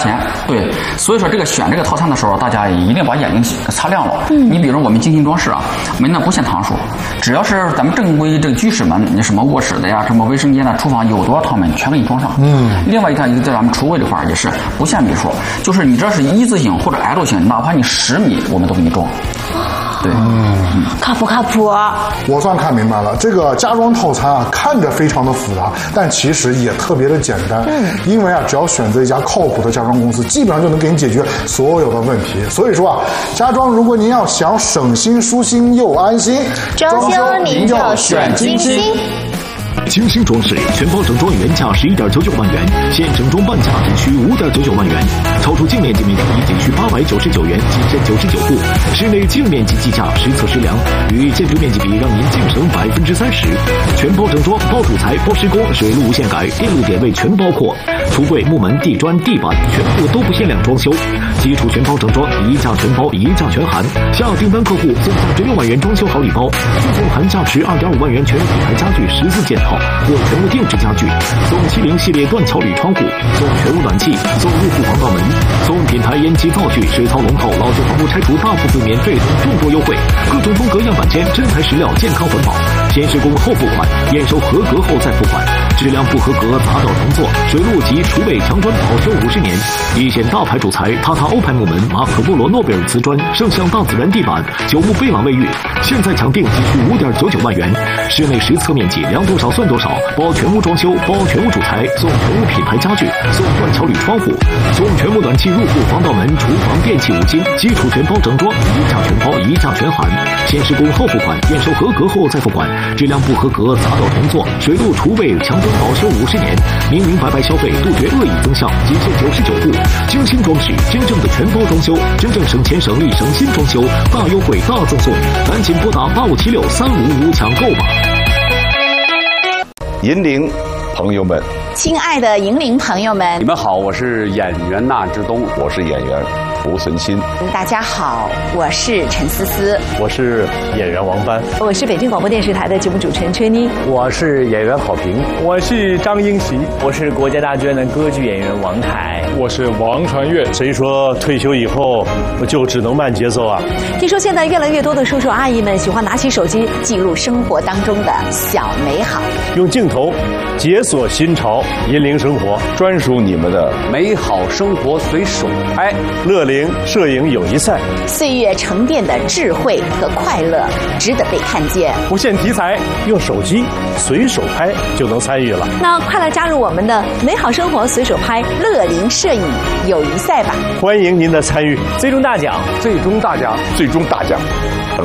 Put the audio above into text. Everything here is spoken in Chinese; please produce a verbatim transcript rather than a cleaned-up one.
钱。对，所以说这个选这个套餐的时候，大家一定把眼睛擦亮了。嗯，你比如我们精心装饰啊，门呢不限堂数，只要是咱们正规这个居室门，你什么卧室的呀，什么卫生间的、厨房有多少套门，全给你装上。嗯，另外一看，在咱们橱柜这块也是不限米数，就是你这是一字形或者 L 型，哪怕你十米，我们都给你装。对，嗯， 靠谱靠谱。 我算看明白了，这个家装套餐啊，看着非常的复杂，但其实也特别的简单。嗯，因为啊，只要选择一家靠谱的家装公司，基本上就能给你解决所有的问题。所以说啊，家装如果您要想省心、舒心又安心， 装修您就选金星。 精心装饰全包整装原价十一点九九万元，现整装半价仅需五点九九万元，超出净面积面积仅需八百九十九元，仅限九十九户。室内净面积计价实测实量，与建筑面积比，让您净省百分之三十。全包整装，包主材、包施工、水路无限改，电路点位全包括。橱柜、木门、地砖、地板全部都不限量装修。基础全包整装，一价全包，一价全含。下订单客户送价值六万元装修好礼包，附送含价值二点五万元全品牌家具十四件套。或全屋定制家具，送七零系列断桥铝窗户，送全屋暖气，送入户防盗门，送品牌烟机灶具、水槽龙头，老旧房屋拆除大部分免费等众多优惠，各种风格样板间，真材实料，健康环保，先施工后付款，验收合格后再付款，质量不合格砸掉重做，水路及厨卫墙砖保修五十年，一线大牌主材，塔塔欧派木门，马可波罗诺贝尔瓷砖，圣象大自然地板，九牧贝朗卫浴，现在抢定仅需五点九九万元，室内实测面积量多少算多少，包全屋装修，包全屋主材，送全屋品牌家具，送断桥铝窗户，送全屋暖气入户防盗门，厨房电器五金，基础全包整装，一价全包，一价全含，先施工后付款，验收合格后再付款，质量不合格砸掉重做，水路厨卫墙砖保修五十年，明明白白消费，杜绝恶意增项，仅限九十九户，精心装饰，真正的全包装修，真正省钱省力省心装修，大优惠大赠送，赶紧拨打八五七六三五五抢购吧。 银铃朋友们， 亲爱的银铃朋友们， 你们好，我是演员纳之东，我是演员胡存新。 大家好，我是陈思思， 我是演员王帆， 我是北京广播电视台的节目主持人崔妮， 我是演员郝平， 我是张英奇， 我是国家大剧院的歌剧演员王凯， 我是王传岳。 谁说退休以后就只能慢节奏啊？ 听说现在越来越多的叔叔阿姨们喜欢拿起手机记录生活当中的小美好， 用镜头解锁新潮，引领生活， 专属你们的美好生活随手拍。 乐龄摄影友谊赛， 岁月沉淀的智慧和快乐值得被看见。 不限题材， 用手机随手拍就能参与了。 那快来加入我们的美好生活随手拍乐龄摄影友谊赛吧！ 欢迎您的参与， 最终大奖， 最终大奖，最终大奖，等